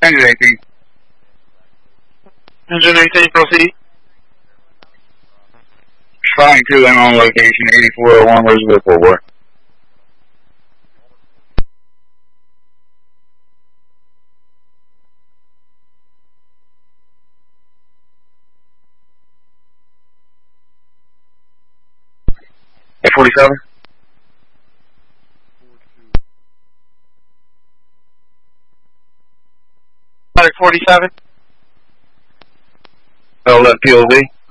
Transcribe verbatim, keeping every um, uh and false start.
Engine eighteen. Engine eighteen, proceed. Flying two, them on location, eighty-four oh one, where's the Whipple, boy? F forty-seven? forty-seven. Oh, left P O V.